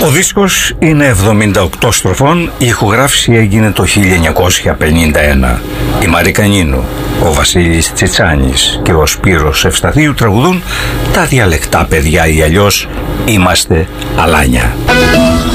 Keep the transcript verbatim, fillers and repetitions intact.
Ο δίσκος είναι εβδομήντα οκτώ στροφών, η ηχογράφηση έγινε το χίλια εννιακόσια πενήντα ένα. Η Μαρίκα Νίνου, ο Βασίλης Τσιτσάνης και ο Σπύρος Ευσταθίου τραγουδούν τα διαλεκτά παιδιά ή αλλιώς είμαστε αλάνια.